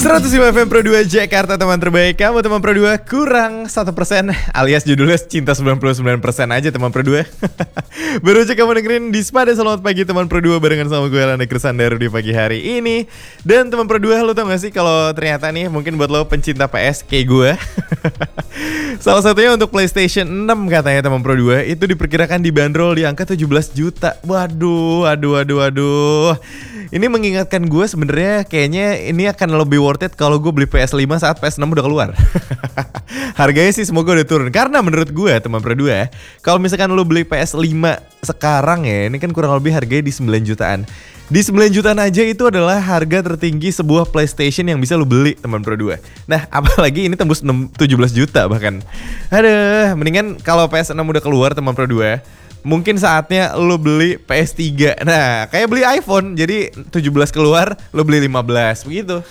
105 FM Pro 2 Jakarta, teman terbaik kamu, teman Pro 2 kurang 1%, alias judulnya cinta 99% aja teman Pro 2. Baru aja kamu dengerin di Spada. Selamat pagi teman Pro 2, barengan sama gue Lana Krisandaru di pagi hari ini. Dan teman Pro 2, lo tau gak sih kalau ternyata nih mungkin buat lo pencinta PS kayak gue, salah satunya untuk PlayStation 6 katanya teman Pro 2 itu diperkirakan dibanderol di angka 17 juta. Waduh. Ini mengingatkan gue sebenarnya kayaknya ini akan lebih worth it kalau gue beli PS5 saat PS6 udah keluar. Harganya sih semoga udah turun. Karena menurut gue teman Pro 2, kalau misalkan lo beli PS5 sekarang ya, ini kan kurang lebih harganya di 9 jutaan. Di 9 jutaan aja itu adalah harga tertinggi sebuah PlayStation yang bisa lo beli teman Pro 2. Nah apalagi ini tembus 17 juta bahkan. Aduh, mendingan kalau PS6 udah keluar teman Pro 2, mungkin saatnya lo beli PS3. Nah kayak beli iPhone, jadi 17 keluar lo beli 15 begitu.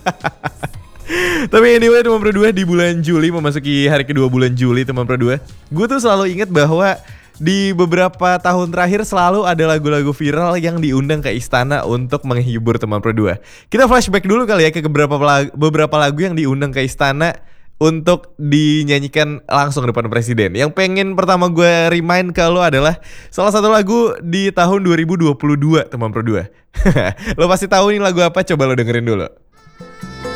Tapi anyway teman Pro 2, di bulan Juli memasuki hari kedua bulan Juli teman Pro 2, gue tuh selalu inget bahwa di beberapa tahun terakhir selalu ada lagu-lagu viral yang diundang ke istana untuk menghibur teman Pro 2. Kita flashback dulu kali ya ke beberapa lagu yang diundang ke istana untuk dinyanyikan langsung depan presiden. Yang pengen pertama gue remind ke lo adalah salah satu lagu di tahun 2022 teman Pro 2. Lo pasti tahu nih lagu apa, coba lo dengerin dulu.